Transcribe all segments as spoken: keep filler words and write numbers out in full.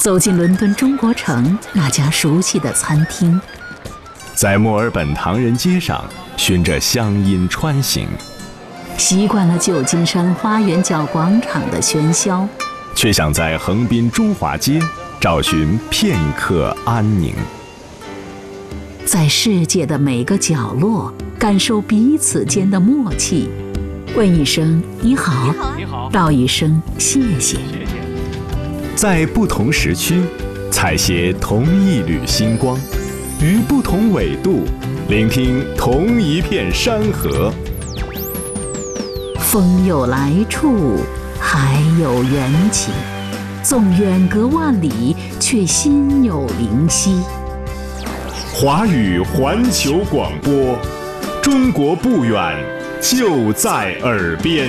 走进伦敦中国城那家熟悉的餐厅， 在墨尔本唐人街上循着乡音穿行， 习惯了旧金山花园角广场的喧嚣， 却想在横滨中华街找寻片刻安宁。 在世界的每个角落感受彼此间的默契，问一声你好， 你好， 道一声谢谢。 在不同时区采撷同一缕星光，于不同纬度聆听同一片山河。 风有来处，海有缘起，纵远隔万里，却心有灵犀。 华语环球广播，中国不远，就在耳边。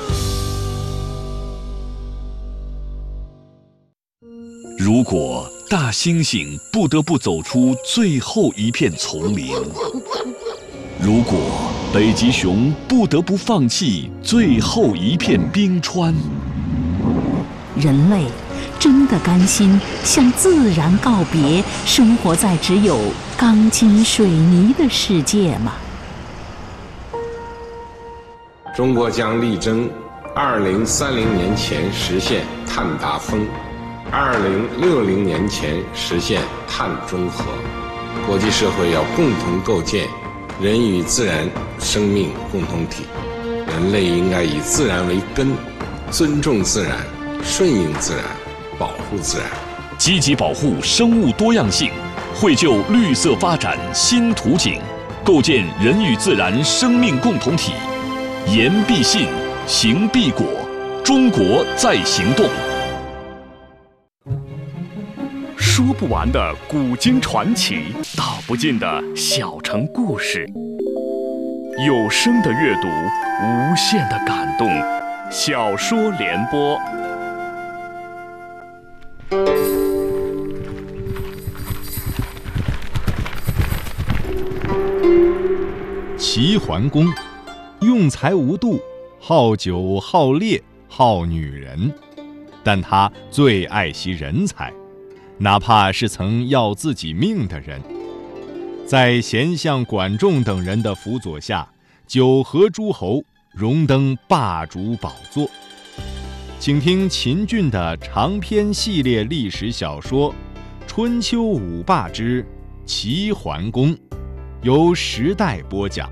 如果大猩猩不得不走出最后一片丛林，如果北极熊不得不放弃最后一片冰川， 人类真的甘心向自然告别，生活在只有钢筋水泥的世界吗？ 中国将力争二零三零年前实现碳达峰，二零六零年前实现碳中和。国际社会要共同构建人与自然生命共同体，人类应该以自然为根，尊重自然，顺应自然，保护自然， 积极保护生物多样性，绘就绿色发展新图景，构建人与自然生命共同体。言必信，行必果，中国在行动。说不完的古今传奇，道不尽的小城故事，有声的阅读，无限的感动。小说联播。 齐桓公用才无度，好酒好猎好女人，但他最爱惜人才，哪怕是曾要自己命的人。在贤相管仲等人的辅佐下，九合诸侯，荣登霸主宝座。请听秦俊的长篇系列历史小说《春秋五霸之齐桓公》，由时代播讲。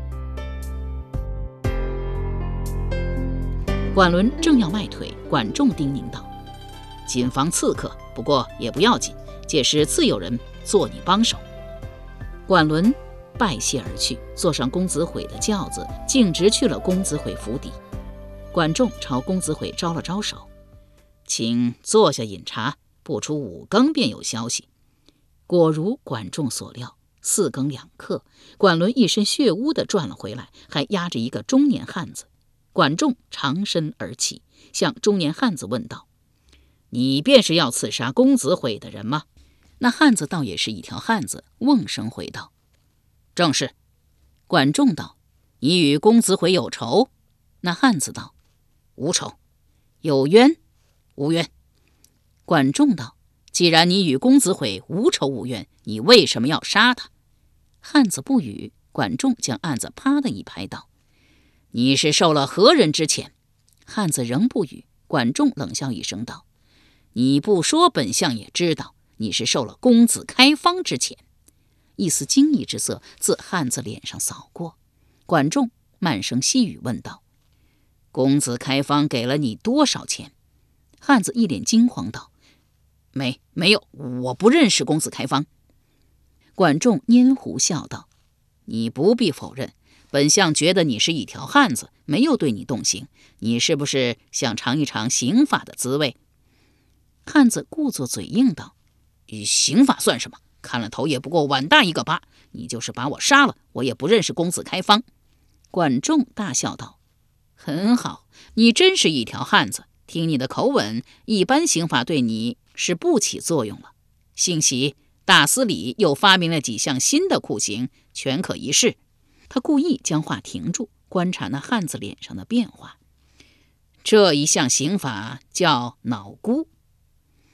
管伦正要迈腿，管仲叮咛道：“谨防刺客，不过也不要紧，届时自有人做你帮手。”管伦拜谢而去，坐上公子毁的轿子，径直去了公子毁府邸。管仲朝公子毁招了招手：“请坐下饮茶，不出五更便有消息。”果如管仲所料，四更两刻，管伦一身血污地转了回来，还押着一个中年汉子。管仲长身而起，向中年汉子问道：“你便是要刺杀公子毁的人吗？”那汉子倒也是一条汉子，瓮声回道：“正是。”管仲道：“你与公子毁有仇？”那汉子道：“无仇。”“有冤？”“无冤。”管仲道：“既然你与公子毁无仇无冤，你为什么要杀他？”汉子不语。管仲将案子啪的一拍道：“你是受了何人之遣？”汉子仍不语。管仲冷笑一声道：“你不说，本相也知道，你是受了公子开方之遣。”一丝惊异之色自汉子脸上扫过。管仲慢声细语问道：“公子开方给了你多少钱？”汉子一脸惊慌道：“没没有，我不认识公子开方。”管仲拈胡笑道：“你不必否认，本相觉得你是一条汉子，没有对你动刑，你是不是想尝一尝刑法的滋味？”汉子故作嘴硬道：“刑法算什么？看了头也不过碗大一个疤，你就是把我杀了，我也不认识公子开方。”管仲大笑道：“很好，你真是一条汉子，听你的口吻，一般刑法对你是不起作用了。幸喜大司礼又发明了几项新的酷刑，全可一试。”他故意将话停住，观察那汉子脸上的变化。这一项刑法叫脑箍。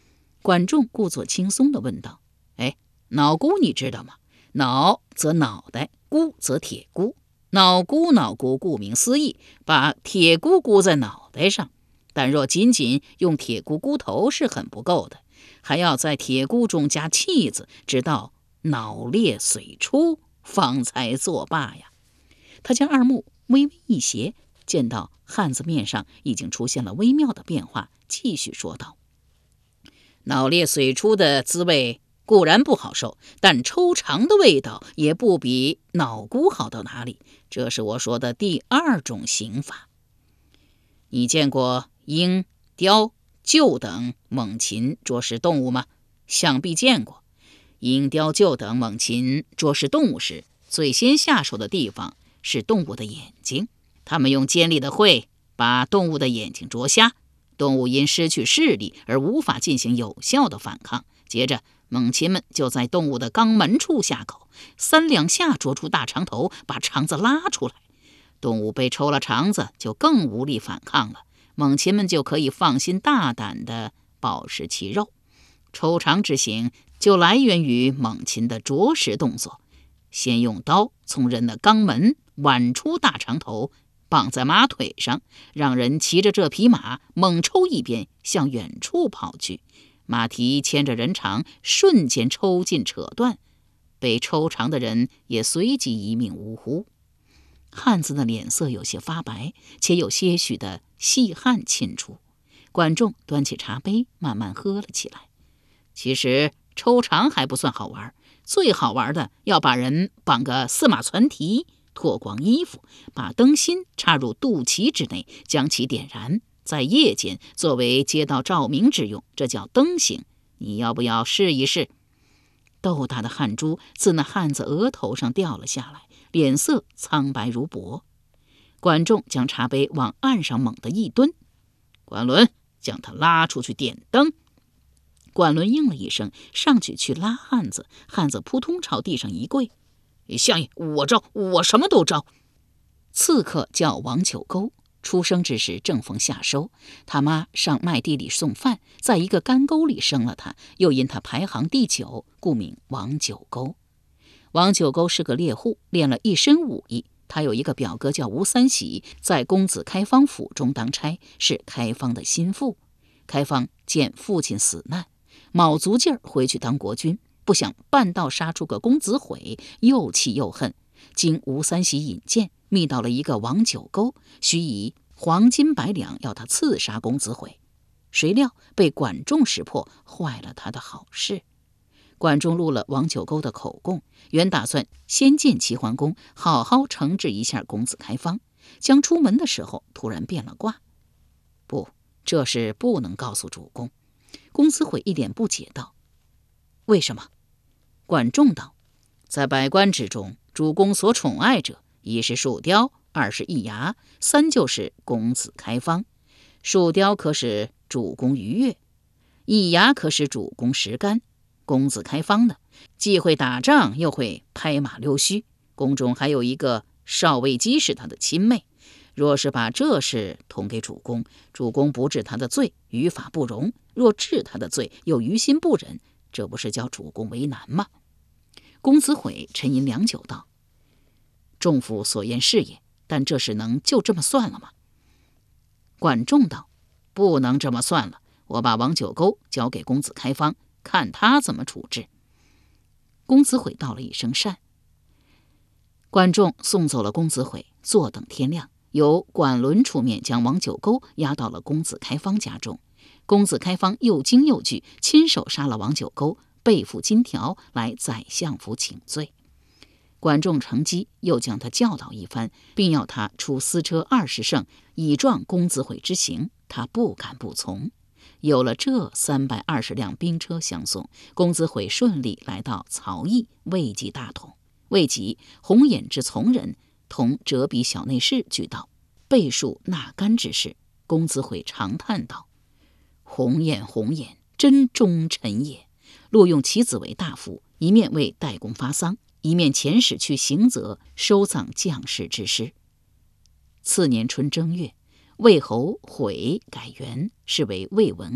管仲故作轻松地问道：哎，脑箍你知道吗？脑则脑袋，箍则铁箍。脑箍脑箍顾名思义，把铁箍箍在脑袋上，但若仅仅用铁箍箍头是很不够的，还要在铁箍中加气字，直到脑裂髓出，方才作罢呀。他将二目微微一斜，见到汉子面上已经出现了微妙的变化，继续说道：脑裂髓出的滋味固然不好受，但抽肠的味道也不比脑箍好到哪里，这是我说的第二种刑法。你见过鹰、雕、鹫等猛禽啄食动物吗？想必见过。鹰、雕、鹫等猛禽啄食动物时，最先下手的地方是动物的眼睛，它们用尖利的喙把动物的眼睛啄瞎，动物因失去视力而无法进行有效的反抗。接着猛禽们就在动物的肛门处下口，三两下啄出大肠头，把肠子拉出来。动物被抽了肠子，就更无力反抗了，猛禽们就可以放心大胆地饱食其肉。抽肠之刑就来源于猛禽的啄食动作，先用刀从人的肛门剜出大肠头，绑在马腿上，让人骑着这匹马猛抽一鞭，向远处跑去。马蹄牵着人肠，瞬间抽筋扯断，被抽肠的人也随即一命呜呼。汉子的脸色有些发白，且有些许的细汗沁出。管仲端起茶杯，慢慢喝了起来。其实抽肠还不算好玩，最好玩的要把人绑个四马攒蹄，脱光衣服，把灯芯插入肚脐之内，将其点燃，在夜间作为街道照明之用，这叫灯刑。你要不要试一试？豆大的汗珠自那汉子额头上掉了下来，脸色苍白如薄。管仲将茶杯往岸上猛地一蹲，管伦，将他拉出去点灯。管伦应了一声，上去去拉汉子，汉子扑通朝地上一跪：相爷，我招，我什么都招。刺客叫王九沟，出生之时正逢夏收，他妈上麦地里送饭，在一个干沟里生了他，又因他排行第九，故名王九沟。王九沟是个猎户，练了一身武艺。他有一个表哥叫吴三喜，在公子开方府中当差，是开方的心腹。开方见父亲死难，卯足劲儿回去当国君，不想半道杀出个公子毁，又气又恨，经吴三喜引荐，觅到了一个王九沟，许以黄金百两要他刺杀公子毁。谁料被管仲识破，坏了他的好事。管仲录了王九沟的口供，原打算先见齐桓公，好好惩治一下公子开方。将出门的时候，突然变了卦。不，这事不能告诉主公。公子毁一脸不解道：为什么？管仲道：在百官之中，主公所宠爱者，一是树雕，二是易牙，三就是公子开方。树雕可使主公愉悦，易牙可使主公食甘。公子开方呢，既会打仗，又会拍马溜须。宫中还有一个少尉姬是他的亲妹，若是把这事通给主公，主公不治他的罪，于法不容；若治他的罪，又于心不忍，这不是叫主公为难吗？公子毁沉吟良久道：仲父所言是也，但这事能就这么算了吗？管仲道：不能这么算了，我把王九沟交给公子开方，看他怎么处置。公子毁道了一声善。管仲送走了公子毁，坐等天亮，由管伦出面将王九沟押到了公子开方家中。公子开方又惊又惧，亲手杀了王九沟，背负金条来宰相府请罪。管仲乘机又将他教导一番，并要他出私车二十乘，以壮公子毁之刑。他不敢不从。有了这三百二十辆兵车相送，公子毁顺利来到曹邑，位极大统。未几，红眼之从人同折笔小内侍俱到，备述纳干之事。公子毁长叹道：红眼红眼，真忠臣也。录用其子为大夫，一面为代公发丧，一面遣使去行则收葬将士之尸。次年春正月，魏侯毁改元，是为魏文公。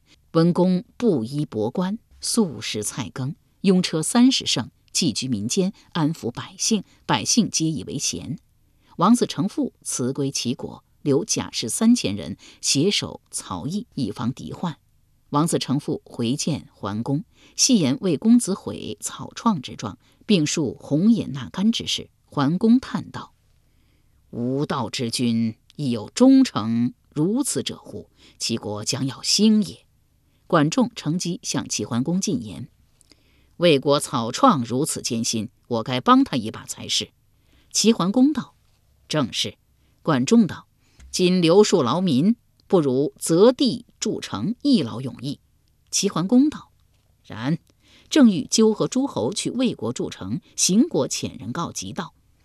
文公布衣帛冠，素食菜羹，拥车三十乘，寄居民间，安抚百姓，百姓皆以为贤。王子成父辞归齐国，留甲士三千人携手曹邑，以防敌患。王子成父回见桓公，戏言为公子毁草创之状，并述红颜纳干之事。桓公叹道：“无道之君，亦有忠诚如此者乎？齐国将要兴也。”管仲乘机向齐桓公进言：“魏国草创如此艰辛，我该帮他一把才是。”齐桓公道：“正是。”管仲道：“今刘树劳民，不如择地筑城，一劳永逸。”齐桓公道：“然。”正欲纠合诸侯去魏国筑城，邢国遣人告急道：“